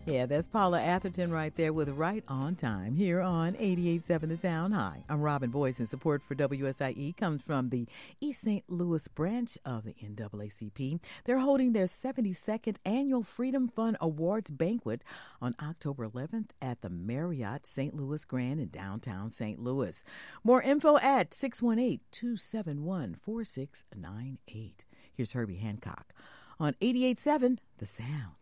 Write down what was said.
Yeah, that's Paula Atherton right there with Right on Time here on 88.7 The Sound. Hi, I'm Robin Boyce, and support for WSIE comes from the East St. Louis branch of the NAACP. They're holding their 72nd Annual Freedom Fund Awards Banquet on October 11th at the Marriott St. Louis Grand in downtown St. Louis. More info at 618-271-4698. Here's Herbie Hancock on 88.7 The Sound.